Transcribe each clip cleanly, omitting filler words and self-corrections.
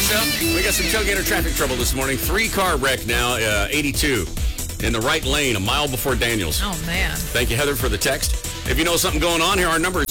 stuff. We got some tailgater traffic trouble this morning. 3-car wreck now, 82 in the right lane, a mile before Daniels. Oh, man. Thank you, Heather, for the text. If you know something going on here, our number is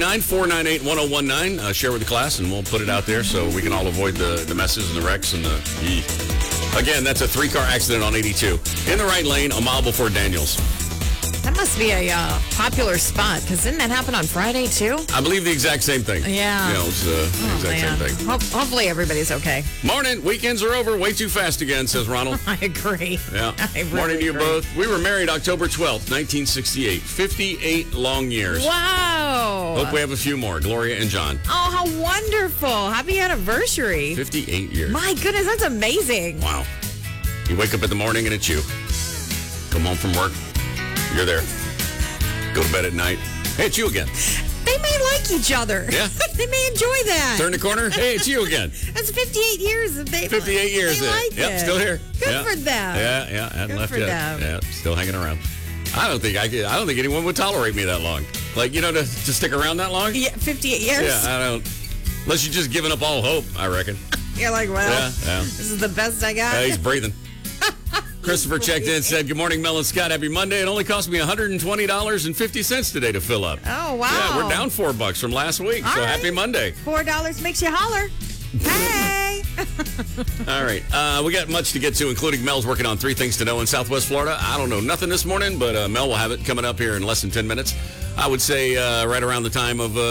239-498-1019. Share with the class, and we'll put it out there so we can all avoid the messes and the wrecks and the... Again, that's a 3-car accident on 82 in the right lane, a mile before Daniels. That must be a popular spot, because didn't that happen on Friday, too? I believe the exact same thing. Yeah. You know, it's the exact same thing. Hopefully everybody's okay. Morning. Weekends are over. Way too fast again, says Ronald. I agree. Yeah. I really Morning to you agree. both. We were married October 12th, 1968. 58 long years. Wow. Hope we have a few more. Gloria and John. Oh, how wonderful. Happy anniversary. 58 years. My goodness, that's amazing. Wow. You wake up in the morning and it's you. Come home from work. You're there. Go to bed at night. Hey, it's you again. They may like each other. Yeah. They may enjoy that. Turn the corner. Hey, it's you again. That's 58 years. 58 years. They like Yep, it. still here. Good for them. Yeah, hadn't Good left for yet. them. Yeah, still hanging around. I don't think anyone would tolerate me that long. Like, to stick around that long? Yeah, 58 years. Yeah, I don't. Unless you're just giving up all hope, I reckon. You're like, well, Yeah. this is the best I got. He's breathing. Christopher checked in and said, good morning, Mel and Scott. Happy Monday. It only cost me $120.50 today to fill up. Oh, wow. Yeah, we're down $4 from last week. All so right. happy Monday. $4 makes you holler. Hey. All right. We got much to get to, including Mel's working on 3 things to know in Southwest Florida. I don't know nothing this morning, but Mel will have it coming up here in less than 10 minutes. I would say right around the time of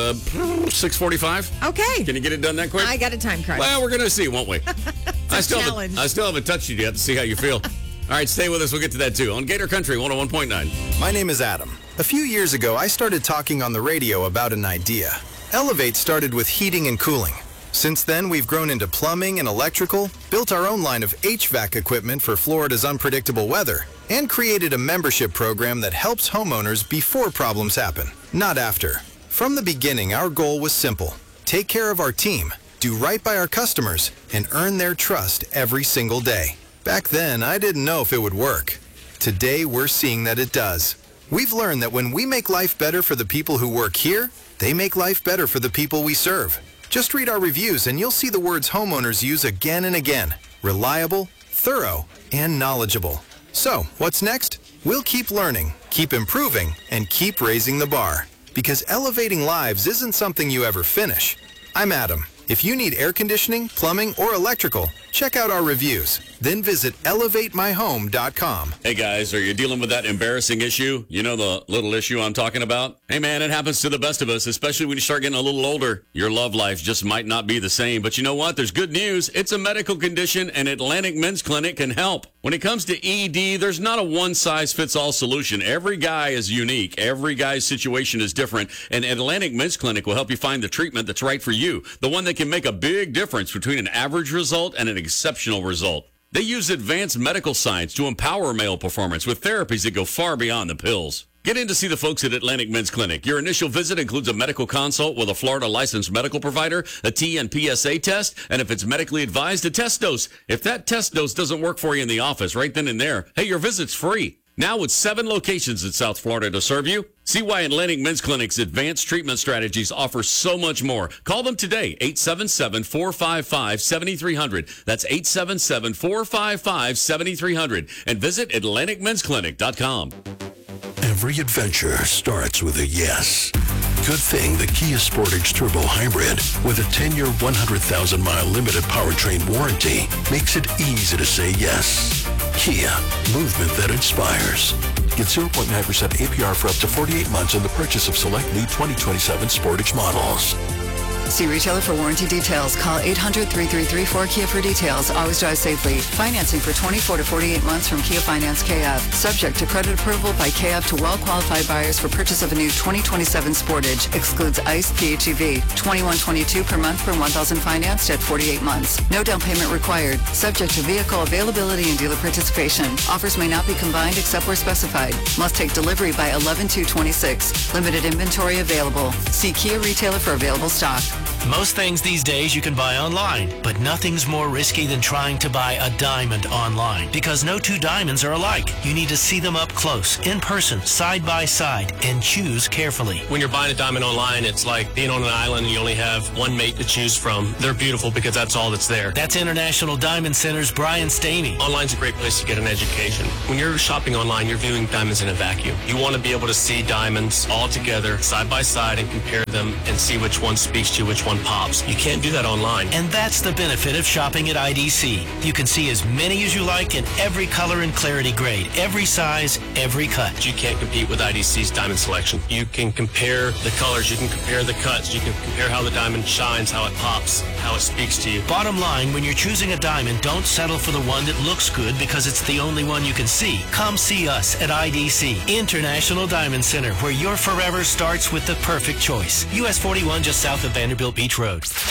6:45. Okay. Can you get it done that quick? I got a time crunch. Well, we're going to see, won't we? I still challenge. haven't touched you yet to see how you feel. All right, stay with us. We'll get to that, too, on Gator Country 101.9. My name is Adam. A few years ago, I started talking on the radio about an idea. Elevate started with heating and cooling. Since then, we've grown into plumbing and electrical, built our own line of HVAC equipment for Florida's unpredictable weather, and created a membership program that helps homeowners before problems happen, not after. From the beginning, our goal was simple. Take care of our team, do right by our customers, and earn their trust every single day. Back then, I didn't know if it would work. Today, we're seeing that it does. We've learned that when we make life better for the people who work here, they make life better for the people we serve. Just read our reviews and you'll see the words homeowners use again and again. Reliable, thorough, and knowledgeable. So, what's next? We'll keep learning, keep improving, and keep raising the bar. Because elevating lives isn't something you ever finish. I'm Adam. If you need air conditioning, plumbing, or electrical, check out our reviews. Then visit elevatemyhome.com. Hey, guys, are you dealing with that embarrassing issue? You know the little issue I'm talking about? Hey, man, it happens to the best of us, especially when you start getting a little older. Your love life just might not be the same. But you know what? There's good news. It's a medical condition, and Atlantic Men's Clinic can help. When it comes to ED, there's not a one-size-fits-all solution. Every guy is unique. Every guy's situation is different. And Atlantic Men's Clinic will help you find the treatment that's right for you, the one that can make a big difference between an average result and an exceptional result. They use advanced medical science to empower male performance with therapies that go far beyond the pills. Get in to see the folks at Atlantic Men's Clinic. Your initial visit includes a medical consult with a Florida licensed medical provider, a TNPSA test, and if it's medically advised, a test dose. If that test dose doesn't work for you in the office right then and there, hey, your visit's free. Now with 7 locations in South Florida to serve you. See why Atlantic Men's Clinic's advanced treatment strategies offer so much more. Call them today, 877-455-7300. That's 877-455-7300. And visit AtlanticMen'sClinic.com. Every adventure starts with a yes. Good thing the Kia Sportage Turbo Hybrid with a 10-year, 100,000-mile limited powertrain warranty makes it easy to say yes. Kia, movement that inspires. Get 0.9% APR for up to 48 months on the purchase of select new 2027 Sportage models. See retailer for warranty details. Call 800-3334-KIA for details. Always drive safely. Financing for 24 to 48 months from Kia Finance KF. Subject to credit approval by KF to well-qualified buyers for purchase of a new 2027 Sportage. Excludes ICE PHEV. $21.22 per month for 1,000 financed at 48 months. No down payment required. Subject to vehicle availability and dealer participation. Offers may not be combined except where specified. Must take delivery by 11/2/26. Limited inventory available. See Kia retailer for available stock. Most things these days you can buy online, but nothing's more risky than trying to buy a diamond online, because no two diamonds are alike. You need to see them up close, in person, side by side, and choose carefully. When you're buying a diamond online, it's like being on an island and you only have one mate to choose from. They're beautiful because that's all that's there. That's International Diamond Center's Brian Staney. Online's a great place to get an education. When you're shopping online, you're viewing diamonds in a vacuum. You want to be able to see diamonds all together, side by side, and compare them and see which one speaks to you, which one pops. You can't do that online. And that's the benefit of shopping at IDC. You can see as many as you like in every color and clarity grade, every size, every cut. You can't compete with IDC's diamond selection. You can compare the colors, you can compare the cuts, you can compare how the diamond shines, how it pops, how it speaks to you. Bottom line, when you're choosing a diamond, don't settle for the one that looks good because it's the only one you can see. Come see us at IDC, International Diamond Center, where your forever starts with the perfect choice. US 41 just south of Vanderbilt Beach Road.